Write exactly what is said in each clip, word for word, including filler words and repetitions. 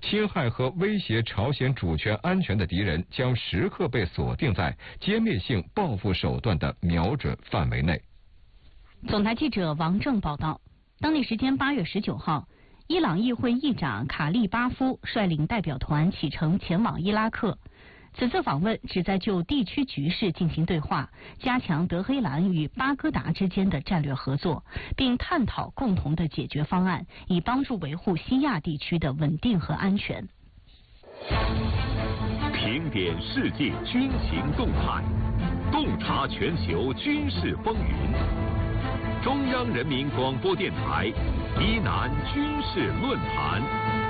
侵害和威胁朝鲜主权安全的敌人将时刻被锁定在歼灭性报复手段的瞄准范围内。 总台记者王正报道，当地时间八月十九号，伊朗议会议长卡利巴夫率领代表团启程前往伊拉克。此次访问旨在就地区局势进行对话，加强德黑兰与巴格达之间的战略合作，并探讨共同的解决方案，以帮助维护西亚地区的稳定和安全。 评点世界军情动态，洞察全球军事风云。中央人民广播电台伊南军事论坛。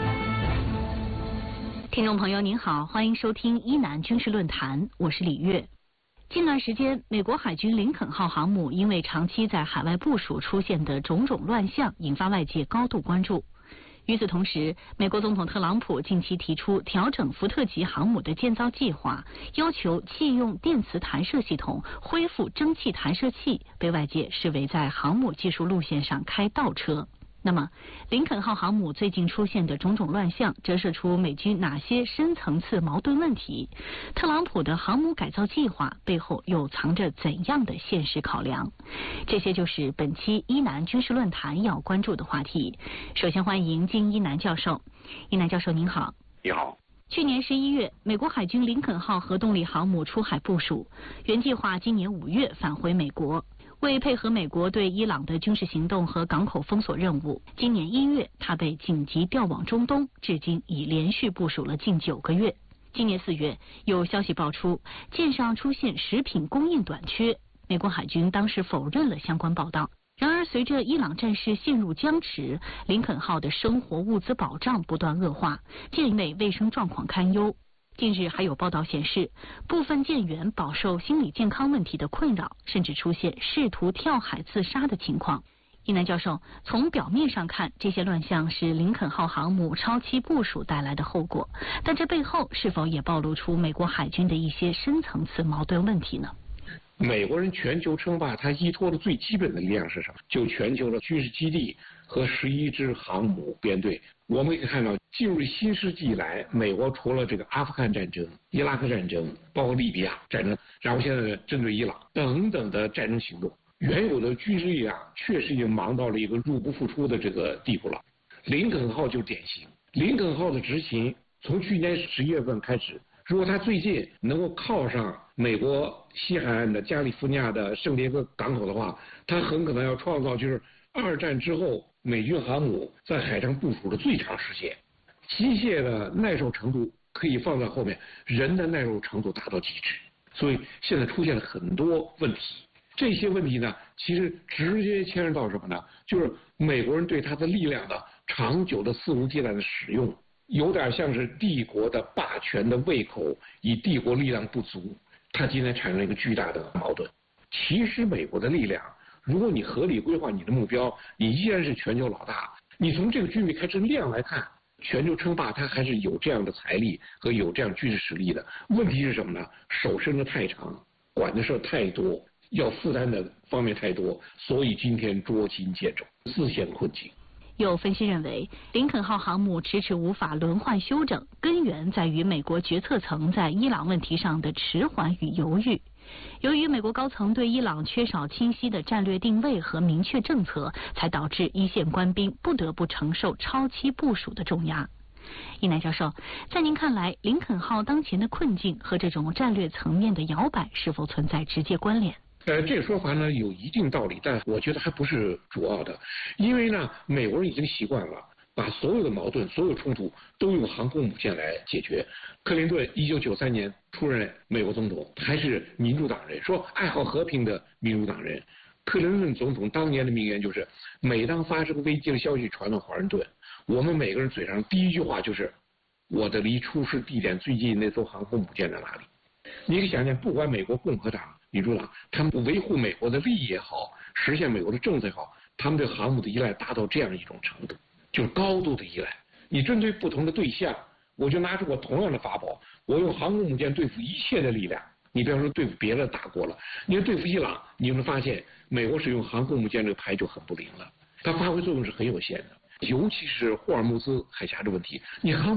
听众朋友您好，欢迎收听伊南军事论坛，我是李月。近段时间，美国海军林肯号航母因为长期在海外部署出现的种种乱象，引发外界高度关注。与此同时，美国总统特朗普近期提出调整福特级航母的建造计划，要求弃用电磁弹射系统，恢复蒸汽弹射器，被外界视为在航母技术路线上开倒车。那么，林肯号航母最近出现的种种乱象，折射出美军哪些深层次矛盾问题？特朗普的航母改造计划背后又藏着怎样的现实考量？这些就是本期伊南军事论坛要关注的话题。首先欢迎金一南教授。一南教授您好。 你好。 去年十一月，美国海军林肯号核动力航母出海部署，原计划今年五月返回美国。为配合美国对伊朗的军事行动和港口封锁任务，今年一月，它被紧急调往中东，至今已连续部署了近九个月。今年四月，有消息爆出，舰上出现食品供应短缺，美国海军当时否认了相关报道。然而，随着伊朗战事陷入僵持，林肯号的生活物资保障不断恶化，舰内卫生状况堪忧。近日还有报道显示，部分舰员饱受心理健康问题的困扰，甚至出现试图跳海自杀的情况。一南教授，从表面上看，这些乱象是林肯号航母超期部署带来的后果，但这背后是否也暴露出美国海军的一些深层次矛盾问题呢？ 美国人全球称霸，它依托的最基本的力量是什么？就全球的军事基地和十一支航母编队。我们可以看到，进入新世纪以来，美国除了这个阿富汗战争、伊拉克战争，包括利比亚战争，然后现在针对伊朗等等的战争行动，原有的军事力量确实已经忙到了一个入不敷出的这个地步了。林肯号就典型，林肯号的执勤从去年十一月份开始，如果他最近能够靠上美国西海岸的加利福尼亚的圣迭戈港口的话，他很可能要创造就是二战之后美军航母在海上部署的最长时间。机械的耐受程度可以放在后面，人的耐受程度达到极致，所以现在出现了很多问题。这些问题呢，其实直接牵涉到什么呢？就是美国人对他的力量的长久的肆无忌惮的使用，有点像是帝国的霸权的胃口，以帝国力量不足，它今天产生了一个巨大的矛盾。其实美国的力量，如果你合理规划你的目标，你依然是全球老大。你从这个军备开支量来看，全球称霸它还是有这样的财力和有这样军事实力的。问题是什么呢？手伸得太长，管的事太多，要负担的方面太多，所以今天捉襟见肘，自陷困境。 有分析认为，林肯号航母迟迟无法轮换休整，根源在于美国决策层在伊朗问题上的迟缓与犹豫。由于美国高层对伊朗缺少清晰的战略定位和明确政策，才导致一线官兵不得不承受超期部署的重压。一南教授，在您看来，林肯号当前的困境和这种战略层面的摇摆是否存在直接关联？ 呃，这个说法呢有一定道理，但我觉得还不是主要的，因为呢，美国人已经习惯了把所有的矛盾、所有冲突都用航空母舰来解决。克林顿一九九三年出任美国总统，还是民主党人，说爱好和平的民主党人。克林顿总统当年的名言就是：每当发生危机的消息传到华盛顿，我们每个人嘴上第一句话就是：我的离出事地点最近那艘航空母舰在哪里？你可以想想，不管美国共和党、民主党，他们维护美国的利益也好，实现美国的政策也好，他们对航母的依赖达到这样一种程度，就是高度的依赖。你针对不同的对象，我就拿出我同样的法宝，我用航空母舰对付一切的力量。你比方说对付别的大国了，你要对付伊朗，你会发现美国使用航空母舰这个牌就很不灵了，它发挥作用是很有限的。尤其是霍尔木兹海峡的问题，你航